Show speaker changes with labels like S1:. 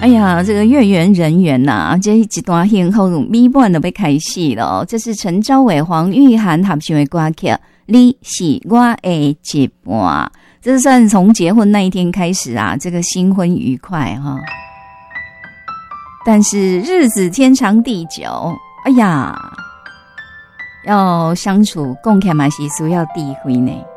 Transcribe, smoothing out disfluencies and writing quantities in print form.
S1: 哎呀，这个月圆人圆呐，这一段幸福美满都要开始了。这是陈昭伟、黄玉涵合唱的歌曲《你是我的一半》，这算从结婚那一天开始啊，这个新婚愉快哈。但是日子天长地久，哎呀，要相处共起嘛是需要智慧呢。